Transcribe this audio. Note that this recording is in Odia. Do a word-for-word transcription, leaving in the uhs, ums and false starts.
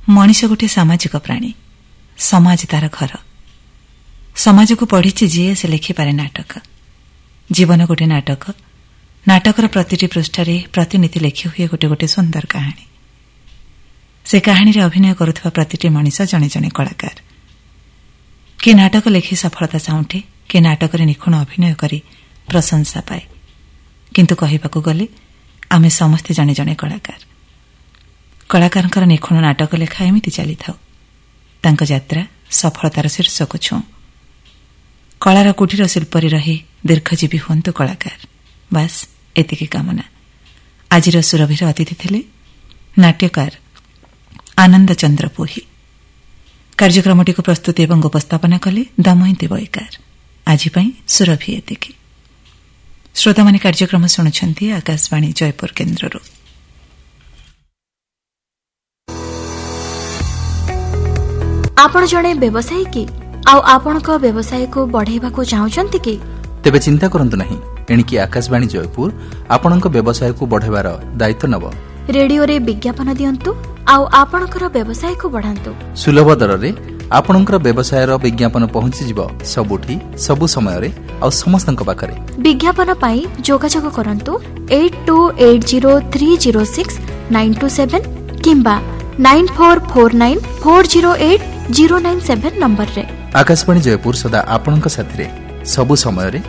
ମଣିଷ ଗୋଟିଏ ସାମାଜିକ ପ୍ରାଣୀ। ସମାଜ ତାର ଘର। ସମାଜକୁ ପଢ଼ିଛି ଯିଏ ସେ ଲେଖିପାରେ ନାଟକ। ଜୀବନ ଗୋଟିଏ ନାଟକ। ନାଟକର ପ୍ରତିଟି ପୃଷ୍ଠାରେ ପ୍ରତିନିଧି ଲେଖି ହୁଏ ଗୋଟିଏ ଗୋଟିଏ ସୁନ୍ଦର କାହାଣୀ। ସେ କାହାଣୀରେ ଅଭିନୟ କରୁଥିବା ପ୍ରତିଟି ମଣିଷ ଜଣେ ଜଣେ କଳାକାର। କିଏ ନାଟକ ଲେଖି ସଫଳତା ସାଉଁଠେ, କିଏ ନାଟକରେ ନିଖୁଣ ଅଭିନୟ କରି ପ୍ରଶଂସା ପାଏ। କିନ୍ତୁ କହିବାକୁ ଗଲେ ଆମେ ସମସ୍ତେ ଜଣେ ଜଣେ କଳାକାର। କଳାକାରଙ୍କର ନିଖୁଣ ନାଟକ ଲେଖା ଏମିତି ଚାଲିଥାଉ। ତାଙ୍କ ଯାତ୍ରା ସଫଳତାର ଶୀର୍ଷକୁ ଛୁଉଁ। କଳାର କୁଟୀର ଶିଳ୍ପରେ ରହି ଦୀର୍ଘଜୀବୀ ହୁଅନ୍ତୁ କଳାକାର। ବାସ୍ ଏତିକି କାମନା। ଆଜିର ସୁରଭିର ଅତିଥି ଥିଲେ ନାଟ୍ୟକାର ଆନନ୍ଦ ଚନ୍ଦ୍ର ପୁହି। କାର୍ଯ୍ୟକ୍ରମଟିକୁ ପ୍ରସ୍ତୁତି ଏବଂ ଉପସ୍ଥାପନା କଲେ ଦମୟନ୍ତୀ ବଳିକାର। ଆଜି ପାଇଁ ସୁରଭି ଏତିକି। ଶ୍ରୋତାମାନେ କାର୍ଯ୍ୟକ୍ରମ ଶୁଣୁଛନ୍ତି ଆକାଶବାଣୀ ଜୟପୁର କେନ୍ଦ୍ରରୁ। ଆପଣ ଜଣେ ବ୍ୟବସାୟୀ କି? ଆଉ ଆପଣଙ୍କ ବ୍ୟବସାୟକୁ ବଢ଼ାଇବାକୁ ଚାହୁଁଛନ୍ତି କି? ତେବେ ଚିନ୍ତା କରନ୍ତୁ ନାହିଁ। ଏଣିକି ଆକାଶବାଣୀ ଜୟପୁର ଆପଣଙ୍କ ବ୍ୟବସାୟକୁ ବଢ଼ାଇବାର ଦାୟିତ୍ୱ ନେବ। ରେଡିଓରେ ବିଜ୍ଞାପନ ଦିଅନ୍ତୁ ଆଉ ଆପଣଙ୍କର ବ୍ୟବସାୟକୁ ବଢ଼ାନ୍ତୁ। ସୁଲଭ ଦରରେ ଆପଣଙ୍କର ବ୍ୟବସାୟର ବିଜ୍ଞାପନ ପହଞ୍ଚିଯିବ ସବୁଠି, ସବୁ ସମୟରେ ଆଉ ସମସ୍ତଙ୍କ ପାଖରେ। ବିଜ୍ଞାପନ ପାଇଁ ଯୋଗାଯୋଗ କରନ୍ତୁ eight two eight zero three zero six nine two seven କିମ୍ବା nine four four nine four zero eight zero nine seven ନମ୍ବରରେ। ଆକାଶବାଣୀ ଜୟପୁର ସଦା ଆପଣଙ୍କ ସାଥିରେ, ସବୁ ସମୟରେ।